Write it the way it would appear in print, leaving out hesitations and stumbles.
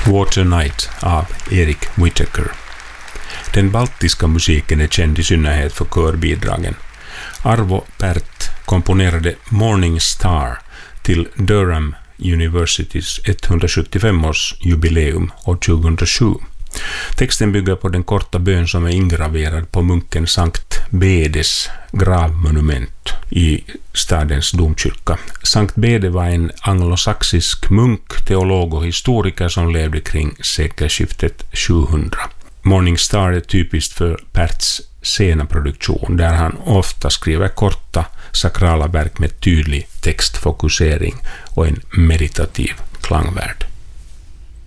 Water Night av Eric Whittaker. Den baltiska musiken är känd i synnerhet för körbidragen. Arvo Pärt komponerade Morning Star till Durham Universitys 175-årsjubileum år 2007. Texten bygger på den korta bön som är ingraverad på munken Sankt Bedes gravmonument i stadens domkyrka. Sankt Bede var en anglosaxisk munk, teolog och historiker som levde kring sekelskiftet 700. Morning Star är typiskt för Pärts sena produktion, där han ofta skriver korta sakrala verk med tydlig textfokusering och en meditativ klangvärld.